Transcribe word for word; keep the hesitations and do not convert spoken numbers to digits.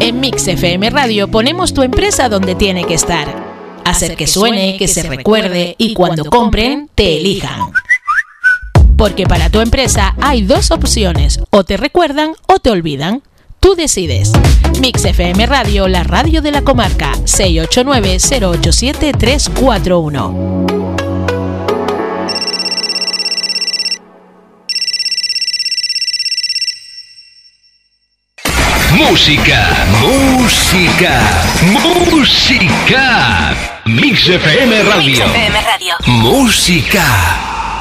En Mix F M Radio ponemos tu empresa donde tiene que estar. Hacer que suene, que se recuerde y cuando compren, te elijan. Porque para tu empresa hay dos opciones, o te recuerdan o te olvidan. Tú decides. Mix F M Radio, la radio de la comarca, seis ocho nueve, cero ocho siete, tres cuatro uno. Música, música, música. Mix F M Radio. Mix F M Radio. Música.